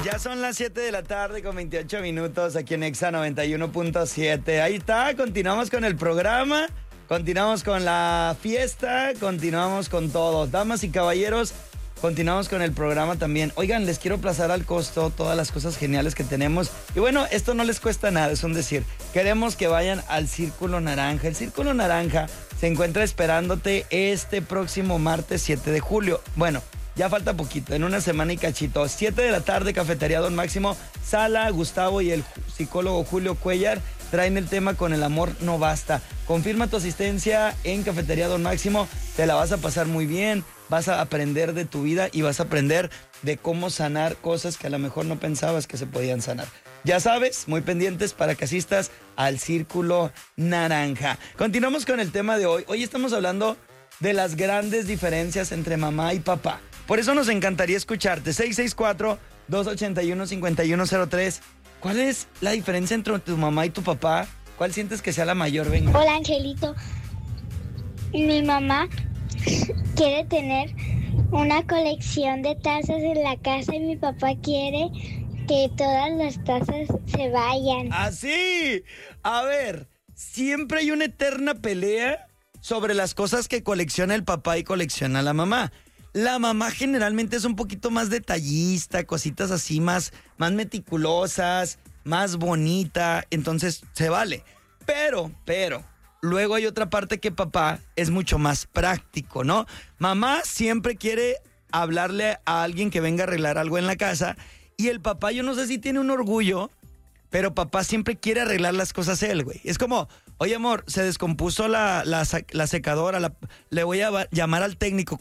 Ya son las 7 de la tarde con 28 minutos aquí en Exa 91.7. Ahí está, continuamos con el programa, continuamos con la fiesta, continuamos con todo. Damas y caballeros, continuamos con el programa también. Oigan, les quiero plazar al costo todas las cosas geniales que tenemos. Y bueno, esto no les cuesta nada, es un decir. Queremos que vayan al Círculo Naranja. El Círculo Naranja se encuentra esperándote este próximo martes 7 de julio. Bueno, ya falta poquito, en una semana y cachito. 7 de la tarde, Cafetería Don Máximo. Sala, Gustavo y el psicólogo Julio Cuellar traen el tema Con el amor no basta. Confirma tu asistencia en Cafetería Don Máximo. Te la vas a pasar muy bien. Vas a aprender de tu vida y vas a aprender de cómo sanar cosas que a lo mejor no pensabas que se podían sanar. Ya sabes, muy pendientes para que asistas al Círculo Naranja. Continuamos con el tema de hoy. Hoy estamos hablando de las grandes diferencias entre mamá y papá. Por eso nos encantaría escucharte. 664-281-5103. ¿Cuál es la diferencia entre tu mamá y tu papá? ¿Cuál sientes que sea la mayor? Venga. Hola, Angelito. Mi mamá quiere tener una colección de tazas en la casa y mi papá quiere que todas las tazas se vayan. ¡Así! A ver, siempre hay una eterna pelea sobre las cosas que colecciona el papá y colecciona la mamá. La mamá generalmente es un poquito más detallista, cositas así más meticulosas, más bonita, entonces se vale. Pero, luego hay otra parte que papá es mucho más práctico, ¿no? Mamá siempre quiere hablarle a alguien que venga a arreglar algo en la casa y el papá, yo no sé si tiene un orgullo, pero papá siempre quiere arreglar las cosas él, güey. Es como, oye amor, se descompuso la secadora, le voy a llamar al técnico.